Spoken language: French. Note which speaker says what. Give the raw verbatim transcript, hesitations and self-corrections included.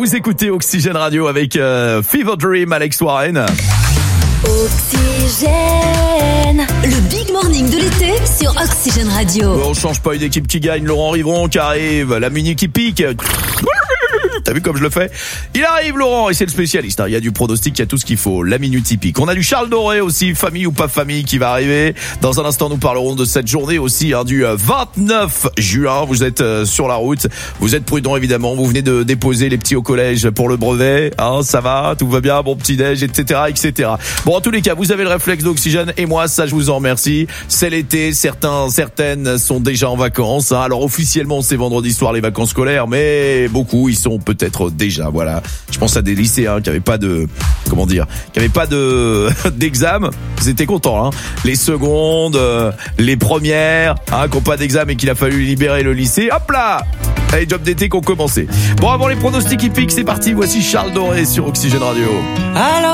Speaker 1: Vous écoutez Oxygène Radio avec euh, Fever Dream, Alex Warren.
Speaker 2: Oxygène, le big morning de l'été sur Oxygène Radio.
Speaker 1: On change pas une équipe qui gagne. Laurent Rivron qui arrive, la minute qui pique. T'as vu comme je le fais? Il arrive Laurent et c'est le spécialiste. Il y a du pronostic, il y a tout ce qu'il faut. La minute typique. On a du Charles Doré aussi, famille ou pas famille, qui va arriver. Dans un instant, nous parlerons de cette journée aussi hein, du vingt-neuf juin. Vous êtes euh, sur la route, vous êtes prudents évidemment. Vous venez de déposer les petits au collège pour le brevet. Hein, ça va, tout va bien, bon petit déj, et cetera, et cetera. Bon, en tous les cas, vous avez le réflexe d'Oxygène et moi, ça, je vous en remercie. C'est l'été, certains, certaines sont déjà en vacances. Hein. Alors officiellement, c'est vendredi soir les vacances scolaires, mais beaucoup ils sont peut-être déjà, voilà. Je pense à des lycéens qui avaient pas de, comment dire, qui avaient pas de d'examen. Ils étaient contents, hein. Les secondes, euh, les premières, hein, qui n'ont pas d'examen et qu'il a fallu libérer le lycée. Hop là, les jobs d'été qui ont commencé. Bon, avant les pronostics hippiques, c'est parti. Voici Charles Doré sur Oxygène Radio.
Speaker 3: Alors